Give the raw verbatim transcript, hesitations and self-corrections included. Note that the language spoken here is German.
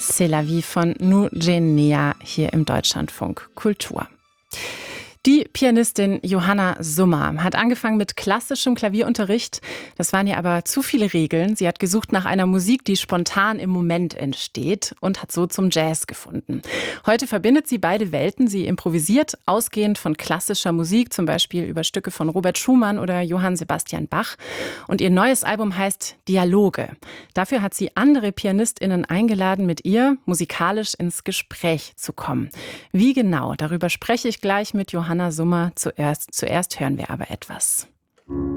C'est la vie von Nugenea hier im Deutschlandfunk Kultur. Die Pianistin Johanna Summer hat angefangen mit klassischem Klavierunterricht. Das waren ihr aber zu viele Regeln. Sie hat gesucht nach einer Musik, die spontan im Moment entsteht und hat so zum Jazz gefunden. Heute verbindet sie beide Welten. Sie improvisiert ausgehend von klassischer Musik, zum Beispiel über Stücke von Robert Schumann oder Johann Sebastian Bach. Und ihr neues Album heißt Dialoge. Dafür hat sie andere PianistInnen eingeladen, mit ihr musikalisch ins Gespräch zu kommen. Wie genau? Darüber spreche ich gleich mit Johanna Summer. Zuerst, zuerst hören wir aber etwas.